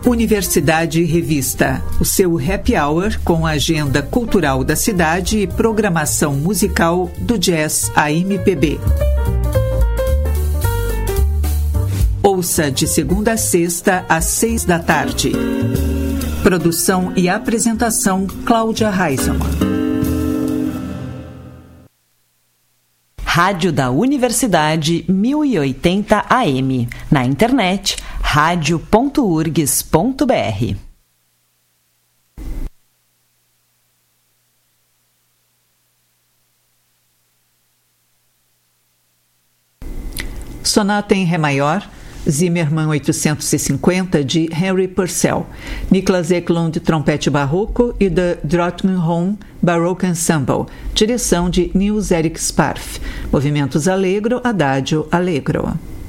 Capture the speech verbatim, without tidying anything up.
Universidade Revista, o seu happy hour com a agenda cultural da cidade e programação musical do jazz a M P B. Ouça de segunda a sexta às seis da tarde. Produção e apresentação Cláudia Reiselmann. Rádio da Universidade mil e oitenta A M. Na internet, rádio ponto urgs ponto br. Sonata em Ré maior, Zimmermann oitocentos e cinquenta, de Henry Purcell, Niklas Eklund, trompete barroco, e The Drottningholm Baroque Ensemble, direção de Niels Erik Sparff, movimentos allegro, adagio, allegro.